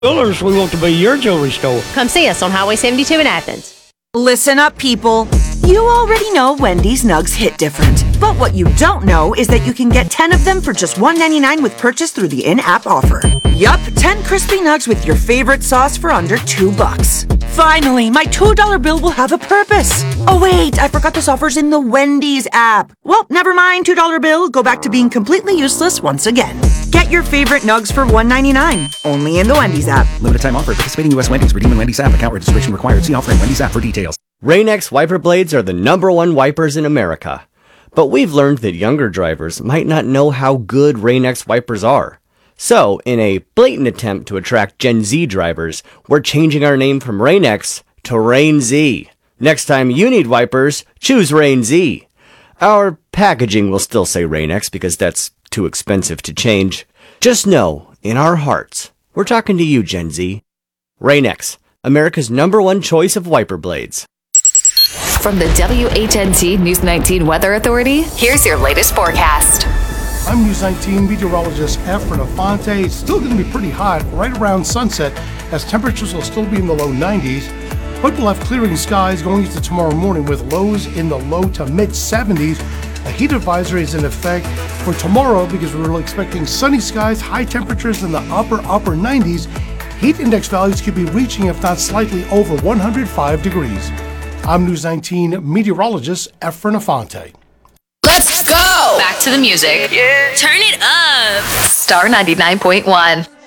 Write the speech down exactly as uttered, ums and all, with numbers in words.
Jewelers, we want to be your jewelry store. Come see us on Highway seventy-two in Athens. Listen up, people. You already know Wendy's Nugs hit different. But what you don't know is that you can get ten of them for just one ninety-nine with purchase through the in-app offer. Yup, ten crispy nugs with your favorite sauce for under two bucks. Finally, my two dollar bill will have a purpose. Oh wait, I forgot this offer's in the Wendy's app. Well, never mind, two dollar bill. Go back to being completely useless once again. Get your favorite nugs for one ninety-nine, only in the Wendy's app. Limited time offer. Participating U S Wendy's. Redeem in Wendy's app. Account registration required. See offer in Wendy's app for details. Rain-X wiper blades are the number one wipers in America. But we've learned that younger drivers might not know how good Rain-X wipers are. So, in a blatant attempt to attract Gen Z drivers, we're changing our name from Rain-X to Rain-Z. Next time you need wipers, choose Rain-Z. Our packaging will still say Rain-X because that's too expensive to change. Just know, in our hearts, we're talking to you, Gen Z. Rain-X, America's number one choice of wiper blades. From the W H N T News nineteen Weather Authority, here's your latest forecast. I'm News nineteen meteorologist Efren Afonte. It's still going to be pretty hot right around sunset as temperatures will still be in the low nineties. But we'll have clearing skies going into tomorrow morning with lows in the low to mid seventies. A heat advisory is in effect for tomorrow because we're expecting sunny skies, high temperatures in the upper, upper nineties. Heat index values could be reaching, if not slightly over, one hundred five degrees. I'm News nineteen meteorologist Efren Afonte. Let's go! Back to the music. Yeah. Turn it up. Star ninety-nine point one.